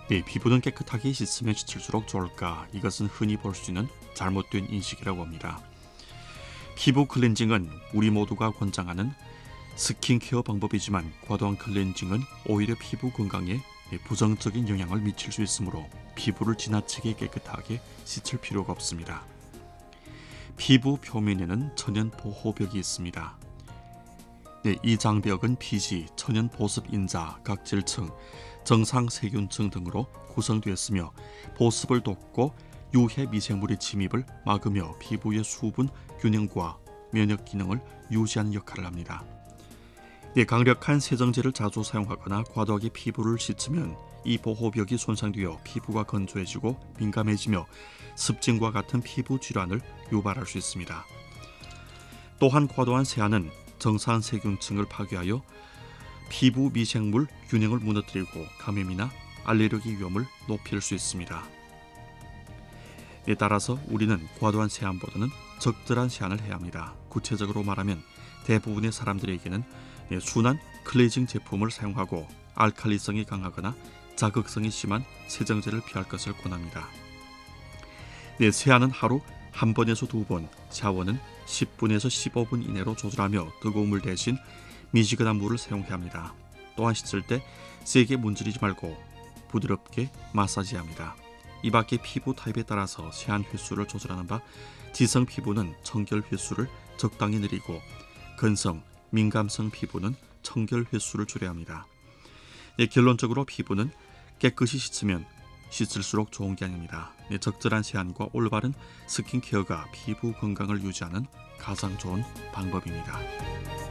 네, 피부는 깨끗하게 씻으면 씻을수록 좋을까? 이것은 흔히 볼 수 있는 잘못된 인식이라고 합니다. 피부 클렌징은 우리 모두가 권장하는 스킨케어 방법이지만 과도한 클렌징은 오히려 피부 건강에 부정적인 영향을 미칠 수 있으므로 피부를 지나치게 깨끗하게 씻을 필요가 없습니다. 피부 표면에는 천연 보호벽이 있습니다. 이 장벽은 피지, 천연 보습 인자, 각질층, 정상 세균층 등으로 구성되었으며 보습을 돕고 유해 미생물의 침입을 막으며 피부의 수분 균형과 면역 기능을 유지하는 역할을 합니다. 강력한 세정제를 자주 사용하거나 과도하게 피부를 씻으면 이 보호벽이 손상되어 피부가 건조해지고 민감해지며 습진과 같은 피부 질환을 유발할 수 있습니다. 또한 과도한 세안은 정상 세균층을 파괴하여 피부 미생물 균형을 무너뜨리고 감염이나 알레르기 위험을 높일 수 있습니다. 따라서 우리는 과도한 세안보다는 적절한 세안을 해야 합니다. 구체적으로 말하면 대부분의 사람들에게는 순한 클렌징 제품을 사용하고 알칼리성이 강하거나 자극성이 심한 세정제를 피할 것을 권합니다. 세안은 하루 1번에서 2번, 샤워는 10분에서 15분 이내로 조절하며 뜨거운 물 대신 미지근한 물을 사용해야 합니다. 또한 씻을 때 세게 문지르지 말고 부드럽게 마사지해야 합니다. 이 밖에 피부 타입에 따라서 세안 횟수를 조절하는 바 지성 피부는 청결 횟수를 적당히 늘리고 건성, 민감성 피부는 청결 횟수를 줄여야 합니다. 결론적으로 피부는 깨끗이 씻으면 씻을수록 좋은 게 아닙니다. 적절한 세안과 올바른 스킨케어가 피부 건강을 유지하는 가장 좋은 방법입니다.